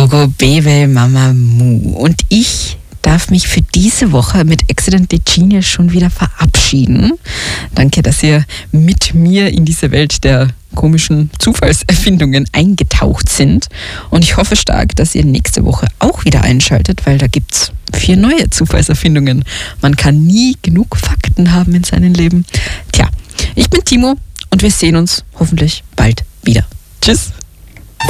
Gogo, Bebe, Mama, Mu. Und ich darf mich für diese Woche mit Accidentally Genius schon wieder verabschieden. Danke, dass ihr mit mir in diese Welt der komischen Zufallserfindungen eingetaucht sind. Und ich hoffe stark, dass ihr nächste Woche auch wieder einschaltet, weil da gibt es 4 neue Zufallserfindungen. Man kann nie genug Fakten haben in seinem Leben. Tja, ich bin Timo und wir sehen uns hoffentlich bald wieder. Tschüss.